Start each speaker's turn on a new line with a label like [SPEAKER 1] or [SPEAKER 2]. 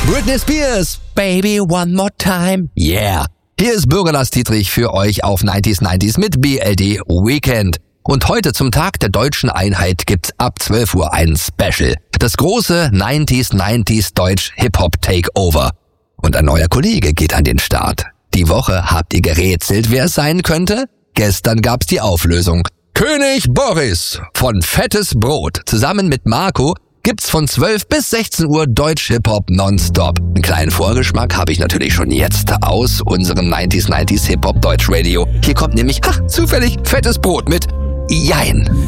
[SPEAKER 1] Britney Spears, Baby One More Time, yeah. Hier ist Bürgerlass Dietrich für euch auf 90s mit BLD Weekend. Und heute zum Tag der deutschen Einheit gibt's ab 12 Uhr ein Special. Das große 90s Deutsch Hip-Hop Takeover. Und ein neuer Kollege geht an den Start. Die Woche habt ihr gerätselt, wer es sein könnte? Gestern gab's die Auflösung. König Boris von Fettes Brot zusammen mit Marco gibt's von 12 bis 16 Uhr Deutsch Hip-Hop nonstop. Einen kleinen Vorgeschmack habe ich natürlich schon jetzt aus unserem 90s Hip-Hop Deutsch Radio. Hier kommt nämlich, zufällig, Fettes Brot mit Jein.